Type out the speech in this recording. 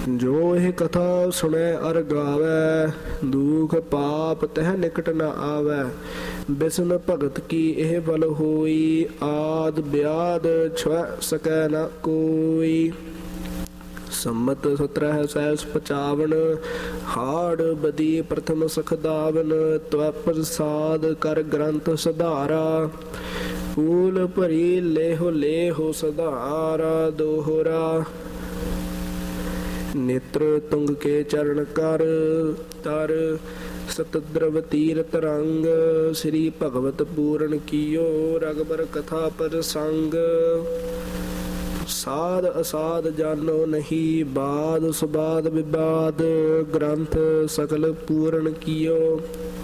ਜੋ ਇਹ ਕਥਾ ਸੁਣੈ ਅਰ ਗਾਵੈ, ਦੁਖ ਪਾਪ ਤਹਿ ਨਿਕਟ ਨ ਆਵੈ। ਬਿਸਨ ਭਗਤ ਕੀ ਇਹ ਬਲ ਹੋਈ, ਆਦ ਬਿਆਦ ਛੁਐ ਸਕੈ ਨ ਕੋਈ। ਸੰਮਤ 1755 ਹਾੜ ਬਦੀ ਪ੍ਰਥਮ ਸਖਦਾਵਨ, ਤਵੈ ਪ੍ਰਸਾਦ ਕਰ ਗ੍ਰੰਥ ਸੁਧਾਰਾ। ਫੂਲ ਭਰੀ ਲੇਹੁ ਲੇਹੁ ਸੁਧਾਰਾ ਦੋਹਰਾ। ਨੇਤਰ ਤੁੰਗ ਕੇ ਚਰਨ ਕਰ ਤਰ, ਸਤਦ੍ਰਵ ਤੀਰਥ ਰੰਗ। ਸ੍ਰੀ ਭਗਵਤ ਪੂਰਨ ਕੀਓ, ਰਗਬਰ ਕਥਾ ਪ੍ਰਸੰਗ। ਸਾਧ ਅਸਾਧ ਜਾਨੋ ਨਹੀਂ, ਬਾਦ ਸੁਬਾਦ ਵਿਵਾਦ। ਗ੍ਰੰਥ ਸਕਲ ਪੂਰਨ ਕੀਓ,